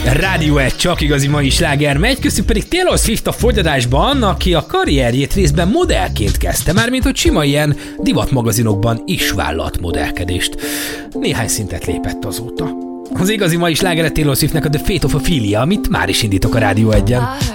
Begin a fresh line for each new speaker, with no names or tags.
Rádió 1 csak igazi mai sláger megy, köztük pedig Taylor Swift a folytatásban, aki a karrierjét részben modellként kezdte, mármint hogy sima ilyen divatmagazinokban is vállalt modellkedést. Néhány szintet lépett azóta. Az igazi mai slágere Taylor Swiftnek a The Fate of Ophelia, amit már is indítok a Rádió 1-en.